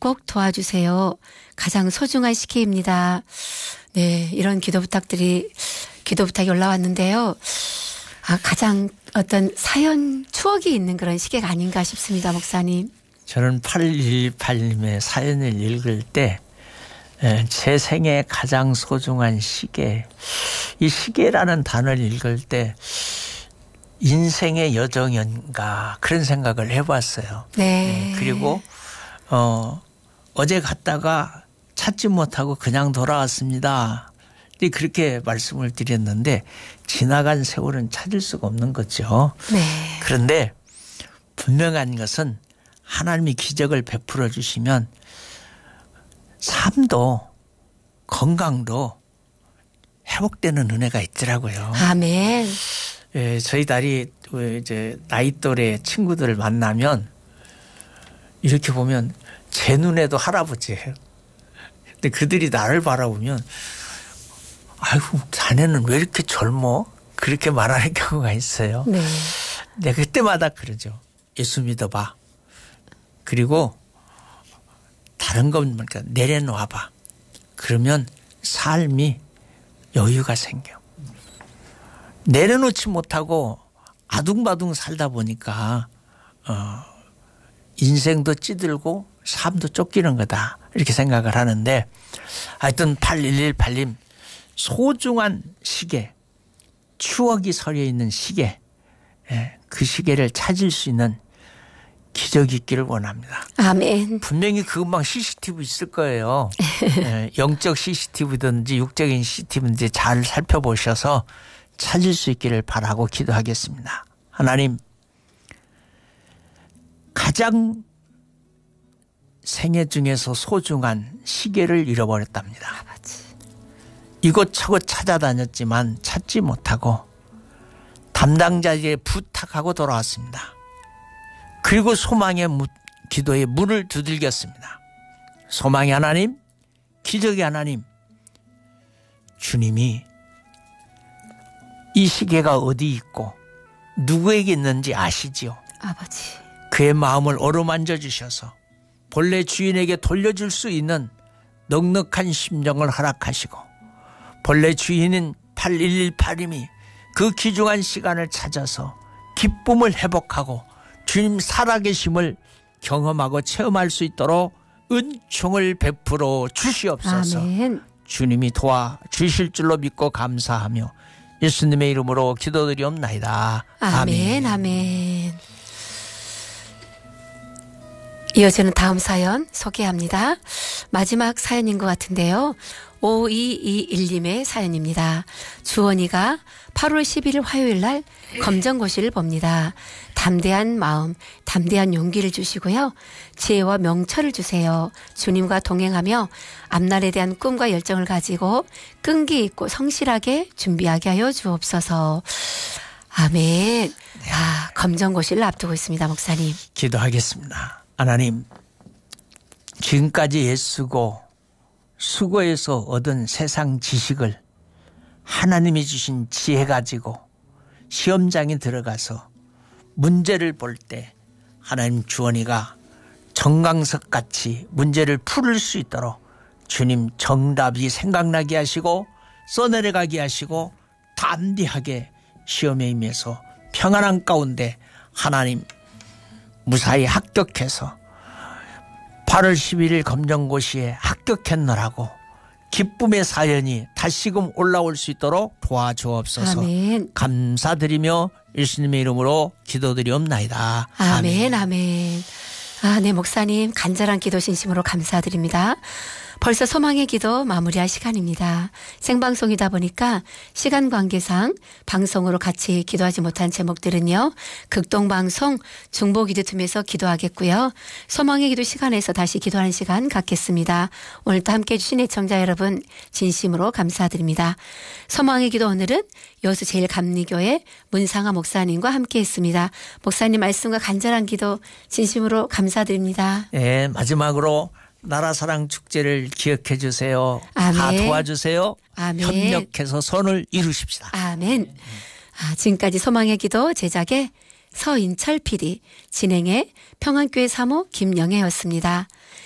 꼭 도와주세요. 가장 소중한 시기입니다. 네, 이런 기도 부탁이 올라왔는데요. 가장 어떤 사연 추억이 있는 그런 시기가 아닌가 싶습니다, 목사님. 저는 8118님의 사연을 읽을 때 제 생애 가장 소중한 시계, 이 시계라는 단어를 읽을 때 인생의 여정인가 그런 생각을 해봤어요. 네. 그리고 어제 갔다가 찾지 못하고 그냥 돌아왔습니다. 그렇게 말씀을 드렸는데 지나간 세월은 찾을 수가 없는 거죠. 네. 그런데 분명한 것은 하나님이 기적을 베풀어 주시면 삶도 건강도 회복되는 은혜가 있더라고요. 아멘. 예, 저희 딸이 이제 나이 또래 친구들을 만나면 이렇게 보면 제 눈에도 할아버지예요. 근데 그들이 나를 바라보면 아이고 자네는 왜 이렇게 젊어? 그렇게 말하는 경우가 있어요. 네. 네, 그때마다 그러죠. 예수 믿어봐. 그리고 다른 건 그러니까 내려놓아봐. 그러면 삶이 여유가 생겨. 내려놓지 못하고 아둥바둥 살다 보니까 인생도 찌들고 삶도 쫓기는 거다. 이렇게 생각을 하는데 하여튼 8118님 소중한 시계, 추억이 서려 있는 시계, 그 시계를 찾을 수 있는 기적이 있기를 원합니다. 아멘. 분명히 그것만 CCTV 있을 거예요. 영적 CCTV든지 육적인 CCTV든지 잘 살펴보셔서 찾을 수 있기를 바라고 기도하겠습니다. 하나님, 가장 생애 중에서 소중한 시계를 잃어버렸답니다. 아버지. 이곳저곳 찾아다녔지만 찾지 못하고 담당자에게 부탁하고 돌아왔습니다. 그리고 소망의 기도의 문을 두들겼습니다. 소망의 하나님, 기적의 하나님, 주님이 이 시계가 어디 있고 누구에게 있는지 아시지요? 아버지. 그의 마음을 어루만져 주셔서 본래 주인에게 돌려줄 수 있는 넉넉한 심정을 허락하시고 본래 주인인 8118님이 그 귀중한 시간을 찾아서 기쁨을 회복하고 주님 살아계심을 경험하고 체험할 수 있도록 은총을 베풀어 주시옵소서. 아멘. 주님이 도와주실 줄로 믿고 감사하며 예수님의 이름으로 기도드리옵나이다. 아멘. 아멘. 이어지는 다음 사연 소개합니다. 마지막 사연인 것 같은데요. 5221님의 사연입니다. 주원이가 8월 11일 화요일 날 검정고시를 봅니다. 담대한 마음, 담대한 용기를 주시고요. 지혜와 명철을 주세요. 주님과 동행하며 앞날에 대한 꿈과 열정을 가지고 끈기 있고 성실하게 준비하게 하여 주옵소서. 아멘. 검정고시를 앞두고 있습니다, 목사님. 기도하겠습니다. 하나님, 지금까지 애쓰고 수고해서 얻은 세상 지식을 하나님이 주신 지혜 가지고 시험장에 들어가서 문제를 볼 때 하나님 주원이가 정강석 같이 문제를 풀을 수 있도록 주님 정답이 생각나게 하시고 써내려가게 하시고 담대하게 시험에 임해서 평안한 가운데 하나님 무사히 합격해서 8월 11일 검정고시에 합격했노라고 기쁨의 사연이 다시금 올라올 수 있도록 도와주옵소서. 아멘. 감사드리며 예수님의 이름으로 기도드리옵나이다. 아멘. 아멘. 네, 목사님 간절한 기도 진심으로 감사드립니다. 벌써 소망의 기도 마무리할 시간입니다. 생방송이다 보니까 시간 관계상 방송으로 같이 기도하지 못한 제목들은요. 극동방송 중보기도팀에서 기도하겠고요. 소망의 기도 시간에서 다시 기도하는 시간 갖겠습니다. 오늘도 함께해 주신 애청자 여러분 진심으로 감사드립니다. 소망의 기도 오늘은 여수 제일감리교회 문상아 목사님과 함께했습니다. 목사님 말씀과 간절한 기도 진심으로 감사드립니다. 네, 마지막으로 나라사랑 축제를 기억해 주세요. 아멘. 다 도와주세요. 아멘. 협력해서 선을 이루십시다. 아멘. 지금까지 소망의 기도 제작의 서인철 PD, 진행의 평안교회 사모 김영애였습니다.